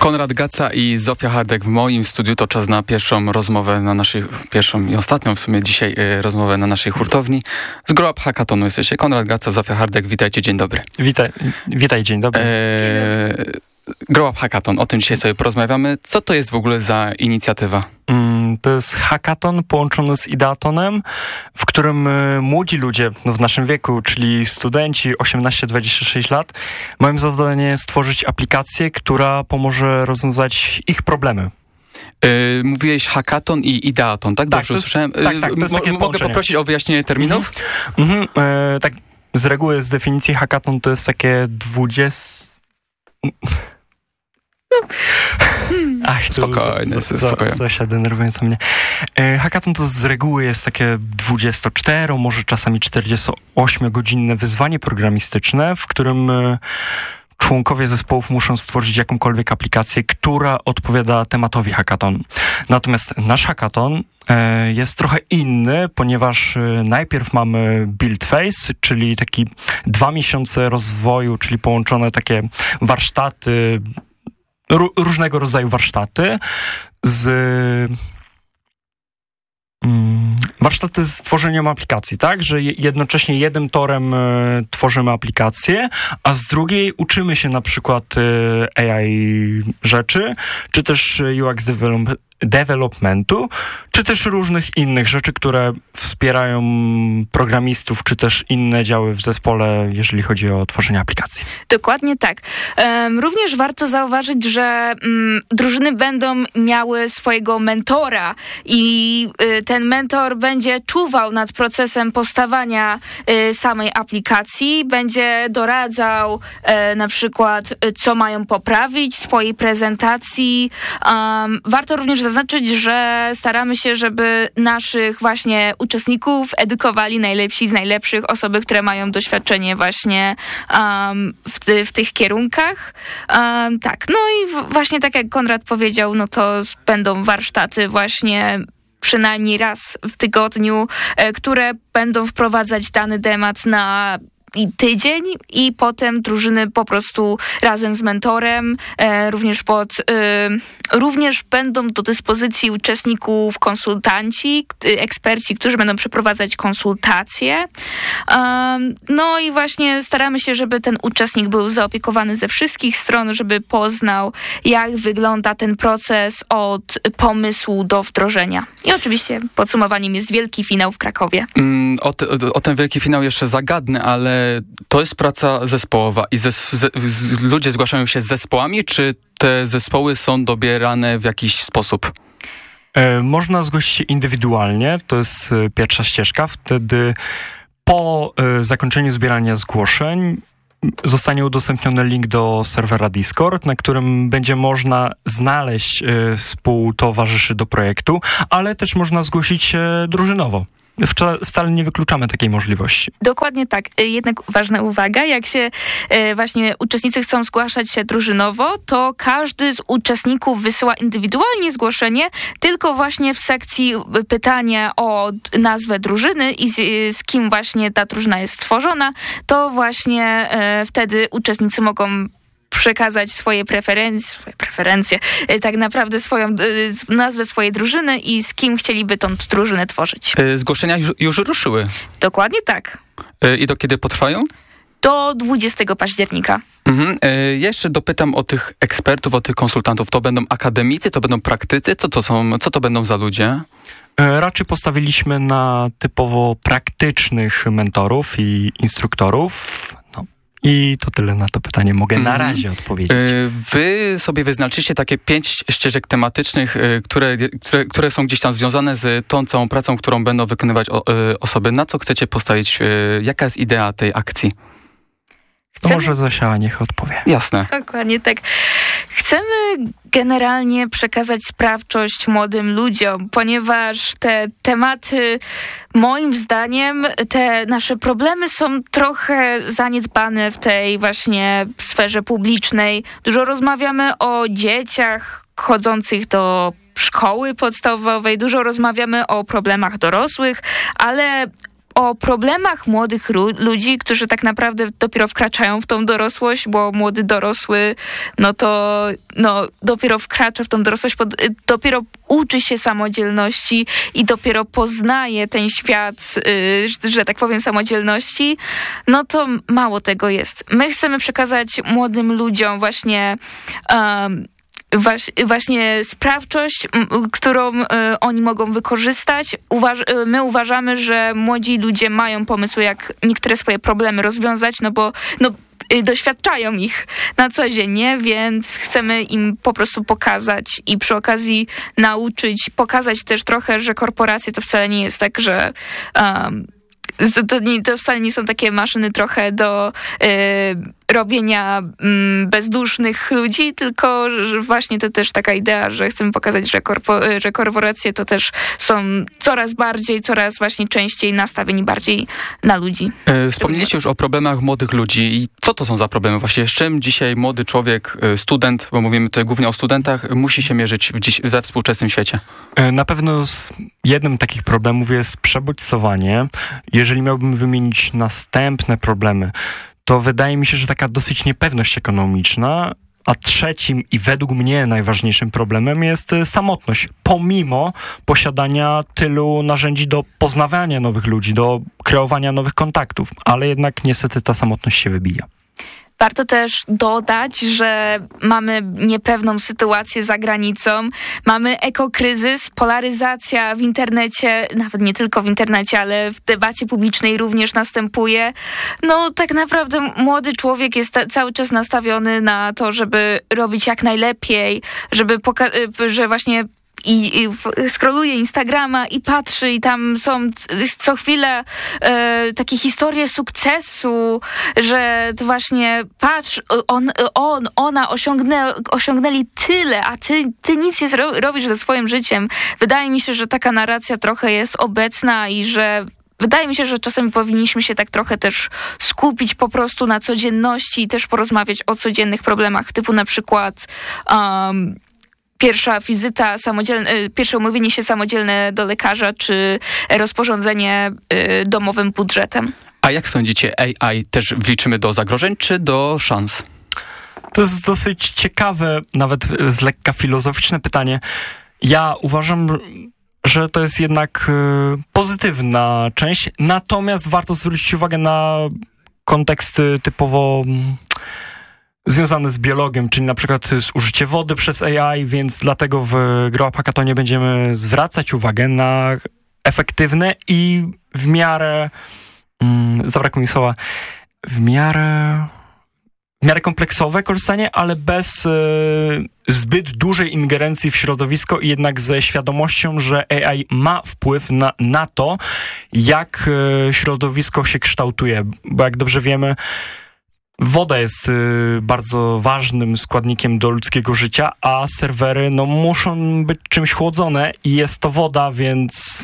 Konrad Gaca i Zofia Hardek w moim studiu. To czas na pierwszą rozmowę pierwszą i ostatnią w sumie dzisiaj rozmowę na naszej hurtowni. Z Grow Up Hackathonu jesteście. Konrad Gaca, Zofia Hardek, witajcie, dzień dobry. Witaj, dzień dobry. Grow Up Hackathon, o tym dzisiaj sobie porozmawiamy. Co to jest w ogóle za inicjatywa? To jest hackathon połączony z ideatonem, w którym młodzi ludzie w naszym wieku, czyli studenci 18-26 lat, mają za zadanie stworzyć aplikację, która pomoże rozwiązać ich problemy. Mówiłeś hackathon i ideaton, tak? Dobrze usłyszałem? Tak, to jest takie mogę połączenie. Poprosić o wyjaśnienie terminów? Tak, z reguły, z definicji hackathon to jest takie 20... Spokojnie. Zosia denerwująca mnie. Hackathon to z reguły jest takie 24, może czasami 48-godzinne wyzwanie programistyczne, w którym członkowie zespołów muszą stworzyć jakąkolwiek aplikację, która odpowiada tematowi hackathonu. Natomiast nasz hackathon jest trochę inny, ponieważ najpierw mamy build phase, czyli taki 2 miesiące rozwoju, czyli połączone takie warsztaty, różnego rodzaju warsztaty warsztaty z tworzeniem aplikacji, tak? Że jednocześnie jednym torem tworzymy aplikację, a z drugiej uczymy się na przykład AI rzeczy, czy też UX developmentu, czy też różnych innych rzeczy, które wspierają programistów, czy też inne działy w zespole, jeżeli chodzi o tworzenie aplikacji. Dokładnie tak. Również warto zauważyć, że drużyny będą miały swojego mentora i ten mentor będzie czuwał nad procesem powstawania samej aplikacji, będzie doradzał na przykład, co mają poprawić w swojej prezentacji. Warto również zaznaczyć, że staramy się, żeby naszych właśnie uczestników edukowali najlepsi z najlepszych, osoby, które mają doświadczenie właśnie w tych kierunkach. Tak, no i właśnie tak jak Konrad powiedział, no to będą warsztaty właśnie przynajmniej raz w tygodniu, które będą wprowadzać dany temat na tydzień i potem drużyny po prostu razem z mentorem również będą do dyspozycji uczestników konsultanci, eksperci, którzy będą przeprowadzać konsultacje. No i właśnie staramy się, żeby ten uczestnik był zaopiekowany ze wszystkich stron, żeby poznał, jak wygląda ten proces od pomysłu do wdrożenia. I oczywiście podsumowaniem jest wielki finał w Krakowie. O ten wielki finał jeszcze zagadnę, ale to jest praca zespołowa i ludzie zgłaszają się z zespołami, czy te zespoły są dobierane w jakiś sposób? Można zgłosić się indywidualnie, to jest pierwsza ścieżka. Wtedy po zakończeniu zbierania zgłoszeń zostanie udostępniony link do serwera Discord, na którym będzie można znaleźć współtowarzyszy do projektu, ale też można zgłosić się drużynowo. Wcale nie wykluczamy takiej możliwości. Dokładnie tak. Jednak ważna uwaga, jak się właśnie uczestnicy chcą zgłaszać się drużynowo, to każdy z uczestników wysyła indywidualnie zgłoszenie, tylko właśnie w sekcji pytania o nazwę drużyny i z kim właśnie ta drużyna jest stworzona, to właśnie wtedy uczestnicy mogą przekazać swoje preferencje, tak naprawdę swoją nazwę swojej drużyny i z kim chcieliby tą drużynę tworzyć. Zgłoszenia już ruszyły? Dokładnie tak. I do kiedy potrwają? Do 20 października. Jeszcze dopytam o tych ekspertów, o tych konsultantów. To będą akademicy, to będą praktycy? Co to będą za ludzie? Raczej postawiliśmy na typowo praktycznych mentorów i instruktorów. I to tyle na to pytanie mogę na razie odpowiedzieć. Wy sobie wyznaczycie takie 5 ścieżek tematycznych, które są gdzieś tam związane z tą całą pracą, którą będą wykonywać osoby. Na co chcecie postawić? Jaka jest idea tej akcji? To może Zosia niech odpowie. Jasne. Dokładnie tak. Chcemy generalnie przekazać sprawczość młodym ludziom, ponieważ te tematy, moim zdaniem, te nasze problemy są trochę zaniedbane w tej właśnie sferze publicznej. Dużo rozmawiamy o dzieciach chodzących do szkoły podstawowej, dużo rozmawiamy o problemach dorosłych, ale o problemach młodych ludzi, którzy tak naprawdę dopiero wkraczają w tą dorosłość, bo młody dorosły, dopiero wkracza w tą dorosłość, dopiero uczy się samodzielności i dopiero poznaje ten świat, że tak powiem, samodzielności, no to mało tego jest. My chcemy przekazać młodym ludziom właśnie sprawczość, którą oni mogą wykorzystać. My uważamy, że młodzi ludzie mają pomysły, jak niektóre swoje problemy rozwiązać, bo doświadczają ich na co dzień, nie? Więc chcemy im po prostu pokazać i przy okazji pokazać też trochę, że korporacje to wcale nie jest tak, że to wcale nie są takie maszyny trochę do robienia bezdusznych ludzi, tylko że właśnie to też taka idea, że chcemy pokazać, że korporacje to też są coraz właśnie częściej nastawieni bardziej na ludzi. Wspomnieliście już o problemach młodych ludzi. I co to są za problemy? Właśnie z czym dzisiaj młody człowiek, student, bo mówimy tutaj głównie o studentach, musi się mierzyć we współczesnym świecie? Na pewno jednym z takich problemów jest przebodźcowanie. Jeżeli miałbym wymienić następne problemy, to wydaje mi się, że taka dosyć niepewność ekonomiczna, a trzecim i według mnie najważniejszym problemem jest samotność, pomimo posiadania tylu narzędzi do poznawania nowych ludzi, do kreowania nowych kontaktów, ale jednak niestety ta samotność się wybija. Warto też dodać, że mamy niepewną sytuację za granicą, mamy ekokryzys, polaryzacja w internecie, nawet nie tylko w internecie, ale w debacie publicznej również następuje. Tak naprawdę młody człowiek jest cały czas nastawiony na to, żeby robić jak najlepiej, że właśnie i scrolluje Instagrama i patrzy i tam są co chwilę takie historie sukcesu, że to właśnie patrz, ona osiągnęli tyle, a ty nic nie robisz ze swoim życiem. Wydaje mi się, że taka narracja trochę jest obecna i że wydaje mi się, że czasami powinniśmy się tak trochę też skupić po prostu na codzienności i też porozmawiać o codziennych problemach, typu na przykład pierwsza wizyta pierwsze umówienie się samodzielne do lekarza, czy rozporządzenie domowym budżetem. A jak sądzicie, AI też wliczymy do zagrożeń, czy do szans? To jest dosyć ciekawe, nawet z lekka filozoficzne pytanie. Ja uważam, że to jest jednak pozytywna część, natomiast warto zwrócić uwagę na konteksty typowo związane z biologiem, czyli na przykład zużycie wody przez AI, więc dlatego w Grow Up Hackathonie będziemy zwracać uwagę na efektywne i w miarę zabrakło mi słowa, w miarę kompleksowe korzystanie, ale bez zbyt dużej ingerencji w środowisko i jednak ze świadomością, że AI ma wpływ na to, jak środowisko się kształtuje, bo jak dobrze wiemy, woda jest bardzo ważnym składnikiem do ludzkiego życia, a serwery muszą być czymś chłodzone i jest to woda, więc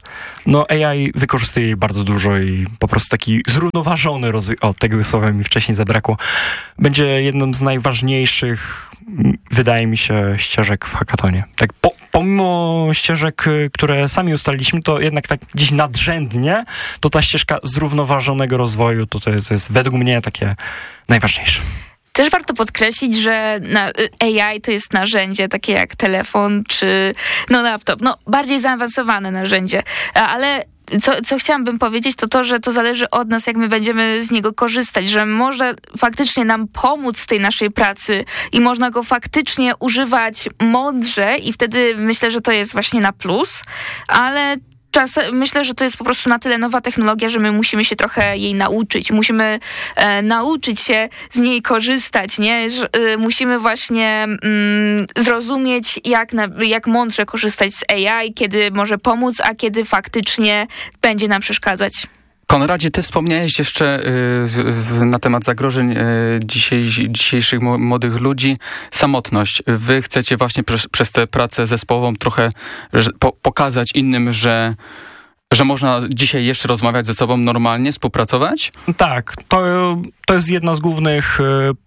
AI wykorzystuje jej bardzo dużo i po prostu taki zrównoważony rozwój, tego słowa mi wcześniej zabrakło, będzie jedną z najważniejszych, wydaje mi się, ścieżek w hackathonie. Tak, pomimo ścieżek, które sami ustaliliśmy, to jednak tak gdzieś nadrzędnie, to ta ścieżka zrównoważonego rozwoju, to jest według mnie takie najważniejsze. Też warto podkreślić, że AI to jest narzędzie takie jak telefon czy laptop. Bardziej zaawansowane narzędzie, ale co chciałabym powiedzieć, to, że to zależy od nas, jak my będziemy z niego korzystać, że może faktycznie nam pomóc w tej naszej pracy i można go faktycznie używać mądrze i wtedy myślę, że to jest właśnie na plus, ale myślę, że to jest po prostu na tyle nowa technologia, że my musimy się trochę jej nauczyć. Musimy nauczyć się z niej korzystać, nie? Musimy właśnie zrozumieć, jak mądrze korzystać z AI, kiedy może pomóc, a kiedy faktycznie będzie nam przeszkadzać. Konradzie, ty wspomniałeś jeszcze na temat zagrożeń dzisiejszych młodych ludzi. Samotność. Wy chcecie właśnie przez tę pracę zespołową trochę pokazać innym, że można dzisiaj jeszcze rozmawiać ze sobą normalnie, współpracować? Tak, to jest jedna z głównych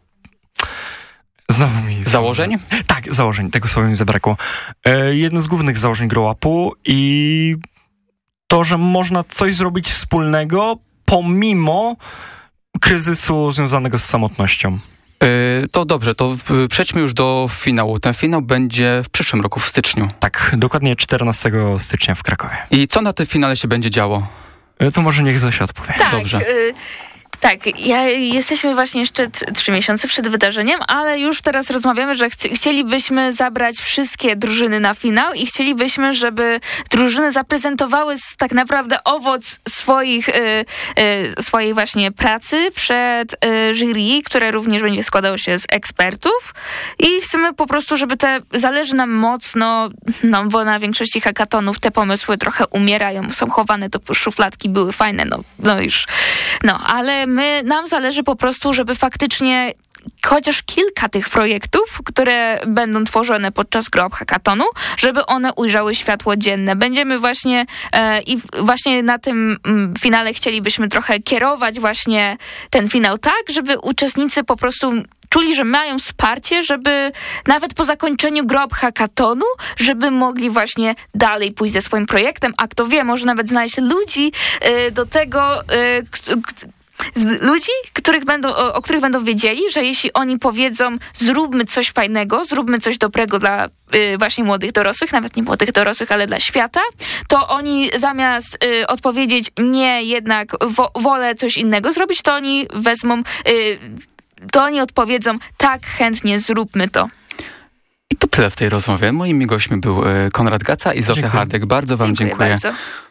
założeń? Tak, założeń. Tego słowa mi zabrakło. Jedno z głównych założeń Grow Upu i to, że można coś zrobić wspólnego pomimo kryzysu związanego z samotnością. To dobrze, to przejdźmy już do finału. Ten finał będzie w przyszłym roku, w styczniu. Tak, dokładnie 14 stycznia w Krakowie. I co na tym finale się będzie działo? To może niech Zosia odpowie. Tak, Dobrze. Jesteśmy właśnie jeszcze 3 miesiące przed wydarzeniem, ale już teraz rozmawiamy, że chcielibyśmy zabrać wszystkie drużyny na finał i chcielibyśmy, żeby drużyny zaprezentowały tak naprawdę owoc swojej właśnie pracy przed jury, które również będzie składało się z ekspertów i chcemy po prostu, żeby zależy nam mocno, bo na większości hackathonów te pomysły trochę umierają, są chowane do szufladki, były fajne, ale nam zależy po prostu, żeby faktycznie chociaż kilka tych projektów, które będą tworzone podczas Grow Hackathonu, żeby one ujrzały światło dzienne. Będziemy właśnie właśnie na tym finale chcielibyśmy trochę kierować właśnie ten finał tak, żeby uczestnicy po prostu czuli, że mają wsparcie, żeby nawet po zakończeniu Grow Hackathonu, żeby mogli właśnie dalej pójść ze swoim projektem, a kto wie, może nawet znaleźć ludzi do tego, o których będą wiedzieli, że jeśli oni powiedzą, zróbmy coś fajnego, zróbmy coś dobrego dla właśnie młodych dorosłych, nawet nie młodych dorosłych, ale dla świata, to oni zamiast odpowiedzieć nie, jednak wolę coś innego zrobić, to oni wezmą, to oni odpowiedzą tak, chętnie, zróbmy to. I to tyle w tej rozmowie. Moimi gośćmi był Konrad Gaca i Zofia Hardek. Bardzo wam dziękuję. Bardzo.